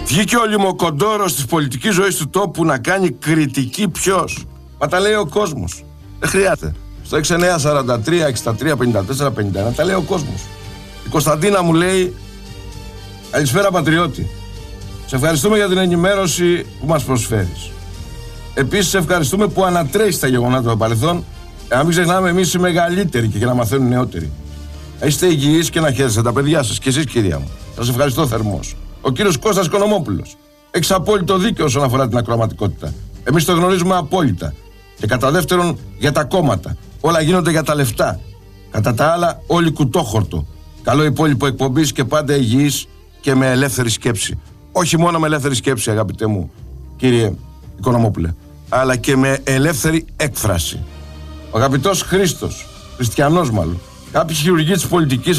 Βγήκε ο λιμοκοντόρος της πολιτικής ζωής του τόπου να κάνει κριτική ποιος? Μα τα λέει ο κόσμος. Δεν χρειάζεται. Στο 6943-63-54-51 τα λέει ο κόσμος. Η Κωνσταντίνα μου λέει: καλησπέρα πατριώτη. Σε ευχαριστούμε για την ενημέρωση που μας προσφέρεις. Επίσης σε ευχαριστούμε που ανατρέχεις τα γεγονότα του παρελθόν. Να μην ξεχνάμε εμείς οι μεγαλύτεροι και για να μαθαίνουν νεότεροι. Να είστε υγιείς και να χαίρεστε τα παιδιά σας και εσείς κυρία μου. Σας ευχαριστώ θερμός. Ο κύριος Κώστας Οικονομόπουλος. Έχεις απόλυτο δίκιο όσον αφορά την ακροαματικότητα. Εμείς το γνωρίζουμε απόλυτα. Και κατά δεύτερον για τα κόμματα. Όλα γίνονται για τα λεφτά. Κατά τα άλλα όλοι κουτόχορτο. Καλό υπόλοιπο εκπομπής και πάντα υγιής και με ελεύθερη σκέψη. Όχι μόνο με ελεύθερη σκέψη αγαπητέ μου κύριε Οικονομόπουλε, αλλά και με ελεύθερη έκφραση. Ο αγαπητός Χρήστος, χριστιανός μάλλον, κάποιοι χειρουργοί της πολιτικής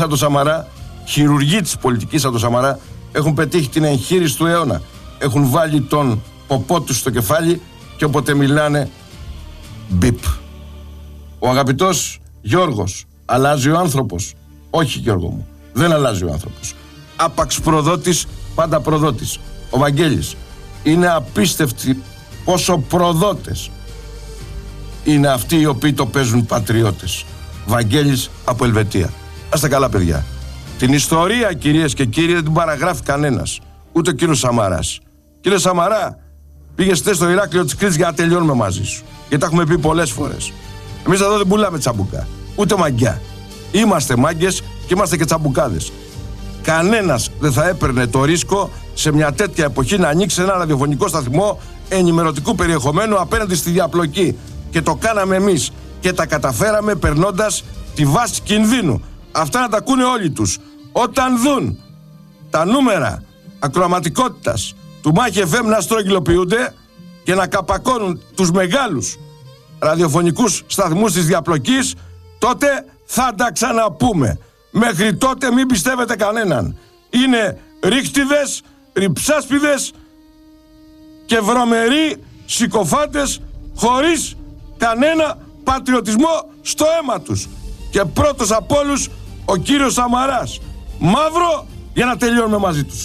σαν το Σαμαρά, έχουν πετύχει την εγχείρηση του αιώνα. Έχουν βάλει τον ποπό τους στο κεφάλι και όποτε μιλάνε, μπιπ. Ο αγαπητός Γιώργος, αλλάζει ο άνθρωπος? Όχι Γιώργο μου, δεν αλλάζει ο άνθρωπος. Άπαξ προδότης, πάντα προδότης. Ο Βαγγέλης, είναι απίστευτοι πόσο προδότες είναι αυτοί οι οποίοι το παίζουν πατριώτες. Βαγγέλης από Ελβετία. Να είστε καλά παιδιά. Την ιστορία κυρίες και κύριοι δεν την παραγράφει κανένας. Ούτε ο κύριος Σαμαράς. Κύριε Σαμαρά, πήγες στο Ηράκλειο της Κρήτης για να τελειώνουμε μαζί σου. Γιατί τα έχουμε πει πολλές φορές. Εμείς εδώ δεν πουλάμε τσαμπουκά. Ούτε μαγκιά. Είμαστε μάγκες και είμαστε και τσαμπουκάδες. Κανένας δεν θα έπαιρνε το ρίσκο σε μια τέτοια εποχή να ανοίξει ένα ραδιοφωνικό σταθμό ενημερωτικού περιεχομένου απέναντι στη διαπλοκή. Και το κάναμε εμείς και τα καταφέραμε περνώντας τη βάση κινδύνου. Αυτά να τα ακούνε όλοι τους. Όταν δουν τα νούμερα ακροαματικότητας του Μάχη FM να στρογγυλοποιούνται και να καπακώνουν τους μεγάλους ραδιοφωνικούς σταθμούς της διαπλοκής, τότε θα τα ξαναπούμε. Μέχρι τότε μην πιστεύετε κανέναν. Είναι ρίχτιδες, ριψάσπιδες και βρωμεροί συκοφάντες χωρίς κανένα πατριωτισμό στο αίμα τους. Και πρώτος από όλους ο κύριος Σαμαράς. Μαύρο για να τελειώνουμε μαζί τους.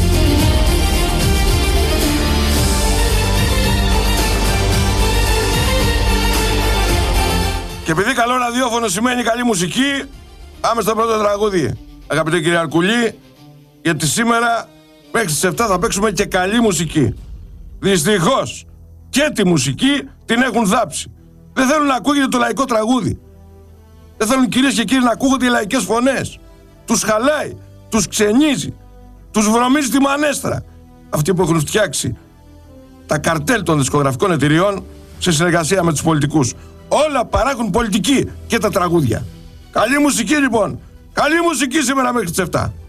Και επειδή καλό ραδιόφωνο σημαίνει καλή μουσική, πάμε στο πρώτο τραγούδι. Αγαπητέ κύριε Αρκουλή, γιατί σήμερα μέχρι τις 7 θα παίξουμε και καλή μουσική. Δυστυχώς και τη μουσική την έχουν δάψει. Δεν θέλουν να ακούγεται το λαϊκό τραγούδι. Δεν θέλουν κυρίες και κύριοι να ακούγονται οι λαϊκές φωνές. Τους χαλάει, τους ξενίζει, τους βρωμίζει τη μανέστρα. Αυτοί που έχουν φτιάξει τα καρτέλ των δισκογραφικών εταιριών σε συνεργασία με τους πολιτικούς. Όλα παράγουν πολιτική και τα τραγούδια. Καλή μουσική λοιπόν. Καλή μουσική σήμερα μέχρι τις 7.